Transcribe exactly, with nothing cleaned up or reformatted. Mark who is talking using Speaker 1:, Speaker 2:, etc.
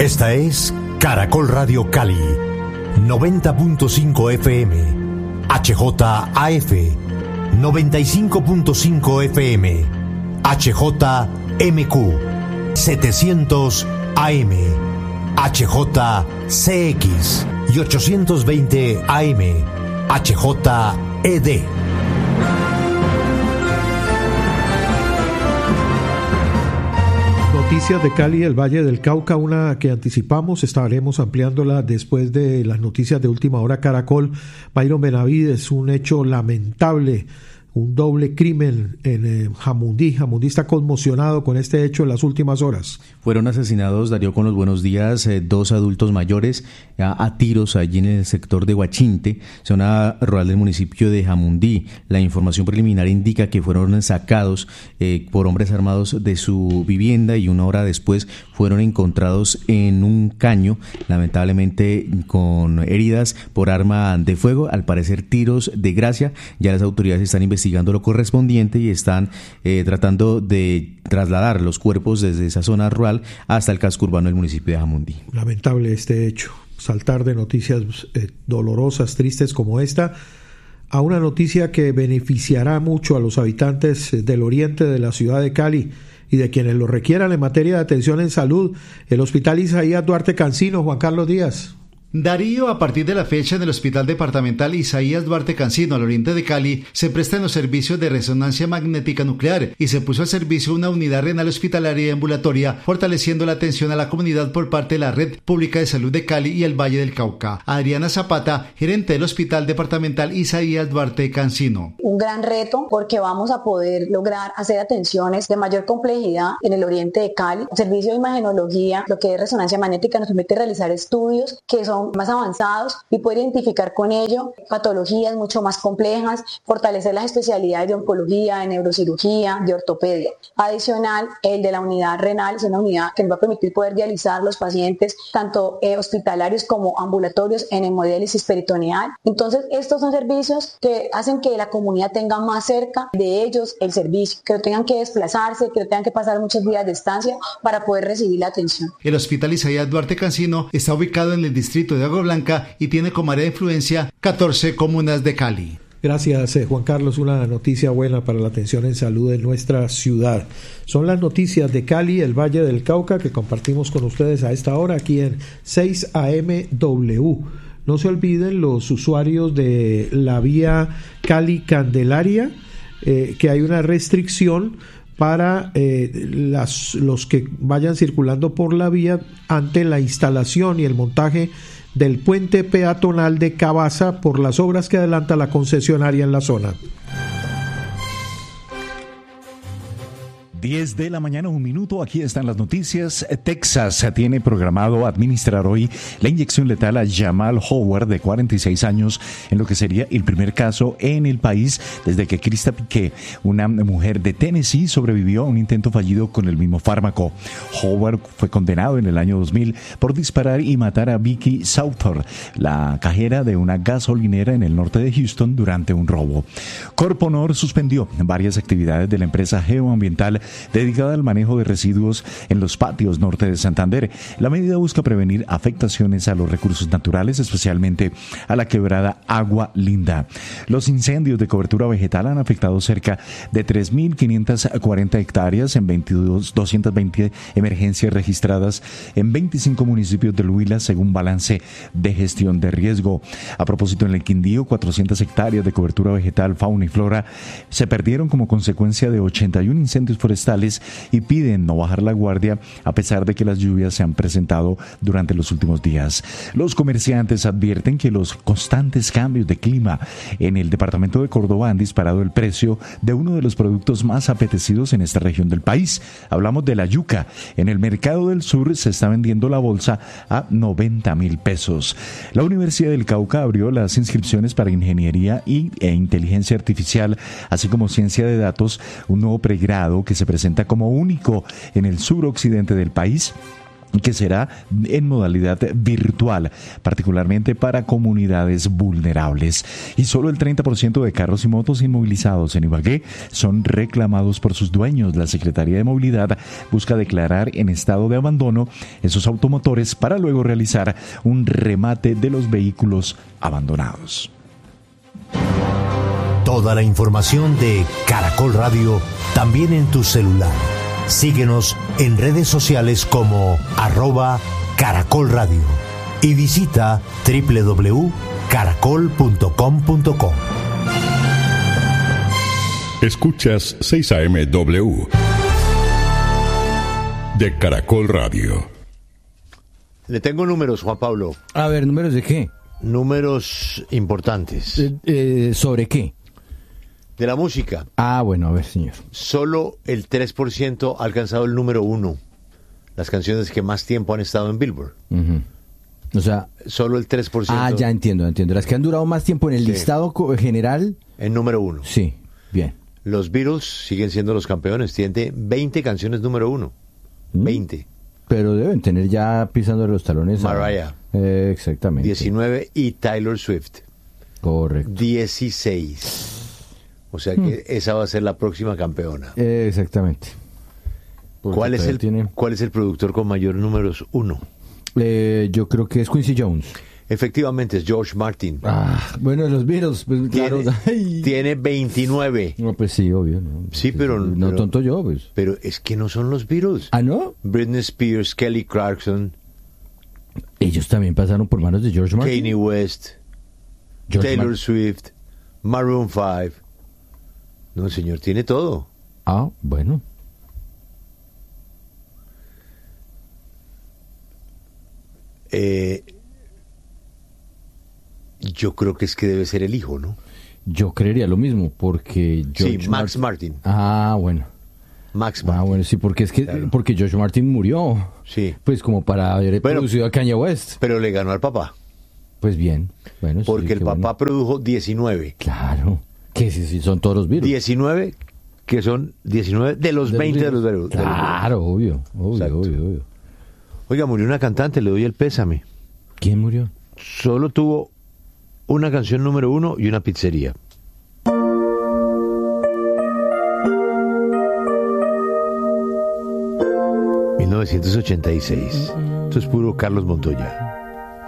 Speaker 1: Esta es Caracol Radio Cali, noventa punto cinco F M, H J A F, noventa y cinco punto cinco F M, H J M Q, setecientos A M, H J C X y ochocientos veinte A M, H J E D.
Speaker 2: Noticias de Cali y el Valle del Cauca, una que anticipamos, estaremos ampliándola después de las noticias de última hora. Caracol, Byron Benavides, un hecho lamentable, un doble crimen en eh, Jamundí. Jamundí está conmocionado con este hecho en las últimas horas.
Speaker 3: Fueron asesinados, Darío, con los buenos días, eh, dos adultos mayores a, a tiros allí en el sector de Huachinte, zona rural del municipio de Jamundí. La información preliminar indica que fueron sacados eh, por hombres armados de su vivienda y una hora después fueron encontrados en un caño, lamentablemente con heridas por arma de fuego, al parecer tiros de gracia. Ya las autoridades están investigando lo correspondiente y están eh, tratando de trasladar los cuerpos desde esa zona rural hasta el casco urbano del municipio de Jamundí.
Speaker 2: Lamentable este hecho, saltar de noticias eh, dolorosas, tristes como esta, a una noticia que beneficiará mucho a los habitantes del oriente de la ciudad de Cali y de quienes lo requieran en materia de atención en salud. El Hospital Isaías Duarte Cancino, Juan Carlos Díaz.
Speaker 4: Darío, a partir de la fecha en el Hospital Departamental Isaías Duarte Cancino al oriente de Cali se prestan los servicios de resonancia magnética nuclear y se puso al servicio una unidad renal hospitalaria y ambulatoria, fortaleciendo la atención a la comunidad por parte de la Red Pública de Salud de Cali y el Valle del Cauca. Adriana Zapata, gerente del Hospital Departamental Isaías Duarte Cancino.
Speaker 5: Un gran reto porque vamos a poder lograr hacer atenciones de mayor complejidad en el oriente de Cali. El servicio de imagenología, lo que es resonancia magnética, nos permite realizar estudios que son más avanzados y poder identificar con ello patologías mucho más complejas, fortalecer las especialidades de oncología, de neurocirugía, de ortopedia. Adicional, el de la unidad renal es una unidad que nos va a permitir poder dializar los pacientes tanto eh, hospitalarios como ambulatorios en hemodiálisis peritoneal. Entonces, estos son servicios que hacen que la comunidad tenga más cerca de ellos el servicio, que no tengan que desplazarse, que no tengan que pasar muchos días de estancia para poder recibir la atención.
Speaker 4: El Hospital Isaías Duarte Cancino está ubicado en el distrito de Agua Blanca y tiene como área de influencia catorce comunas de Cali.
Speaker 2: Gracias, eh, Juan Carlos. Una noticia buena para la atención en salud en nuestra ciudad. Son las noticias de Cali, el Valle del Cauca, que compartimos con ustedes a esta hora aquí en seis A M W. No se olviden los usuarios de la vía Cali-Candelaria, eh, que hay una restricción para eh, las, los que vayan circulando por la vía ante la instalación y el montaje del puente peatonal de Cabaza por las obras que adelanta la concesionaria en la zona.
Speaker 6: diez de la mañana, un minuto, aquí están las noticias. Texas tiene programado administrar hoy la inyección letal a Jamal Howard, de cuarenta y seis años, en lo que sería el primer caso en el país desde que Krista Piquet, una mujer de Tennessee, sobrevivió a un intento fallido con el mismo fármaco. Howard fue condenado en el año dos mil por disparar y matar a Vicky Southor, la cajera de una gasolinera en el norte de Houston, durante un robo. Corponor suspendió varias actividades de la empresa geoambiental dedicada al manejo de residuos en los patios norte de Santander. La medida busca prevenir afectaciones a los recursos naturales, especialmente a la quebrada Agua Linda. Los incendios de cobertura vegetal han afectado cerca de tres mil quinientas cuarenta hectáreas en veintidós, doscientas veinte emergencias registradas en veinticinco municipios del Huila, según balance de gestión de riesgo. A propósito, en el Quindío, cuatrocientas hectáreas de cobertura vegetal, fauna y flora se perdieron como consecuencia de ochenta y uno incendios forestales y piden no bajar la guardia a pesar de que las lluvias se han presentado durante los últimos días. Los comerciantes advierten que los constantes cambios de clima en el departamento de Córdoba han disparado el precio de uno de los productos más apetecidos en esta región del país. Hablamos de la yuca. En el mercado del sur se está vendiendo la bolsa a noventa mil pesos. La Universidad del Cauca abrió las inscripciones para ingeniería y, e inteligencia artificial, así como ciencia de datos, un nuevo pregrado que se presenta como único en el suroccidente del país. que será en modalidad virtual, particularmente para comunidades vulnerables. Y solo el treinta por ciento de carros y motos inmovilizados en Ibagué son reclamados por sus dueños. La Secretaría de Movilidad busca declarar en estado de abandono esos automotores para luego realizar un remate de los vehículos abandonados.
Speaker 1: Toda la información de Caracol Radio también en tu celular. Síguenos en redes sociales como arroba Caracol Radio y visita doble u doble u doble u punto caracol punto com punto co.
Speaker 7: Escuchas seis A M W de Caracol Radio.
Speaker 8: Le tengo números, Juan Pablo.
Speaker 9: A ver, ¿números de qué?
Speaker 8: Números importantes.
Speaker 9: Eh, eh, ¿Sobre qué?
Speaker 8: De la música.
Speaker 9: Ah, bueno, a ver, señor.
Speaker 8: Solo el tres por ciento ha alcanzado el número uno. Las canciones que más tiempo han estado en Billboard.
Speaker 9: Uh-huh. O sea...
Speaker 8: Solo el tres por ciento.
Speaker 9: Ah, ya entiendo, entiendo. Las que han durado más tiempo en el
Speaker 8: sí.
Speaker 9: listado general...
Speaker 8: En número uno.
Speaker 9: Sí, bien.
Speaker 8: Los Beatles siguen siendo los campeones. Tienen veinte canciones número uno.
Speaker 9: ¿Mm?
Speaker 8: veinte.
Speaker 9: Pero deben tener ya pisando los talones.
Speaker 8: Mariah.
Speaker 9: Eh, exactamente.
Speaker 8: diecinueve y Taylor Swift.
Speaker 9: Correcto.
Speaker 8: dieciséis. O sea que hmm. esa va a ser la próxima campeona.
Speaker 9: Eh, exactamente.
Speaker 8: ¿Cuál es, el,
Speaker 9: tiene...
Speaker 8: ¿Cuál es el productor con mayor números uno?
Speaker 9: Eh, yo creo que es Quincy Jones.
Speaker 8: Efectivamente, es George Martin.
Speaker 9: Ah, bueno, los Beatles, pues,
Speaker 8: tiene,
Speaker 9: claro. Ay.
Speaker 8: Tiene veintinueve.
Speaker 9: No, pues sí, obvio. No,
Speaker 8: sí, pero...
Speaker 9: No
Speaker 8: pero,
Speaker 9: tonto yo, pues.
Speaker 8: Pero es que no son los Beatles.
Speaker 9: ¿Ah, no?
Speaker 8: Britney Spears, Kelly Clarkson.
Speaker 9: Ellos también pasaron por manos de George Martin.
Speaker 8: Kanye West. George Taylor Mar- Swift. Maroon five. No, señor, tiene todo.
Speaker 9: Ah, bueno.
Speaker 8: Eh, yo creo que es que debe ser el hijo, ¿no?
Speaker 9: Yo creería lo mismo, porque George
Speaker 8: sí, Max Martin.
Speaker 9: Martin. Ah, bueno.
Speaker 8: Max Martin.
Speaker 9: Ah, bueno, sí, porque es que claro. porque George Martin murió.
Speaker 8: Sí.
Speaker 9: Pues como para haber bueno, producido a Kanye West.
Speaker 8: Pero le ganó al papá.
Speaker 9: Pues bien. Bueno,
Speaker 8: porque
Speaker 9: sí,
Speaker 8: el papá
Speaker 9: bueno.
Speaker 8: produjo diecinueve.
Speaker 9: Claro. Que si, si son todos los Beatles.
Speaker 8: diecinueve, que son diecinueve de los de veinte los de los
Speaker 9: Beatles. Claro, obvio, obvio, obvio, obvio.
Speaker 8: Oiga, murió una cantante, le doy el pésame.
Speaker 9: ¿Quién murió?
Speaker 8: Solo tuvo una canción número uno y una pizzería. mil novecientos ochenta y seis. Esto es puro Carlos Montoya.